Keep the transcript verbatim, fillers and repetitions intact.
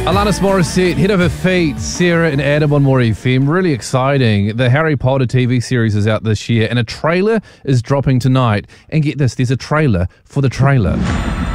Alanis Morissette, Head Over Feet, Sarah and Adam on More F M. Really exciting. The Harry Potter T V series is out this year and a trailer is dropping tonight. And get this, there's a trailer for the trailer.